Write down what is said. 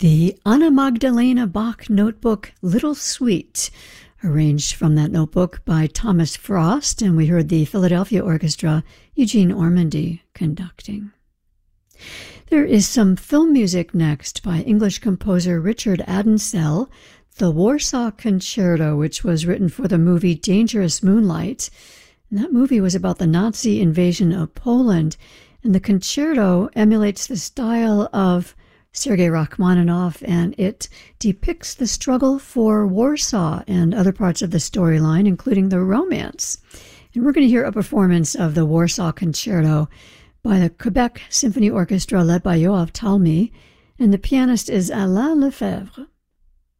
The Anna Magdalena Bach notebook Little Suite, arranged from that notebook by Thomas Frost, and we heard the Philadelphia Orchestra, Eugene Ormandy, conducting. There is some film music next by English composer Richard Adensell, the Warsaw Concerto, which was written for the movie Dangerous Moonlight. And that movie was about the Nazi invasion of Poland, and the concerto emulates the style of Sergei Rachmaninoff, and it depicts the struggle for Warsaw and other parts of the storyline, including the romance. And we're going to hear a performance of the Warsaw Concerto by the Quebec Symphony Orchestra led by Yoav Talmi, and the pianist is Alain Lefebvre.